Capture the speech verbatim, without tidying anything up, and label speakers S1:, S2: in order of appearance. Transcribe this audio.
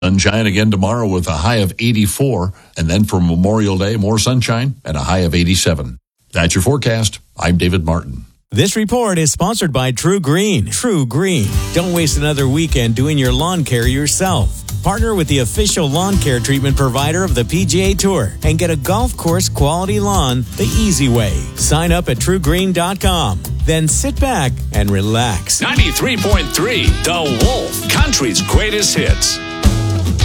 S1: Sunshine again tomorrow with a high of eighty-four. And then for Memorial Day, more sunshine and a high of eighty-seven. That's your forecast. I'm David Martin.
S2: This report is sponsored by True Green. True Green. Don't waste another weekend doing your lawn care yourself. Partner with the official lawn care treatment provider of the P G A Tour and get a golf course quality lawn the easy way. Sign up at true green dot com. Then sit back and relax.
S3: ninety-three point three The Wolf, country's greatest hits.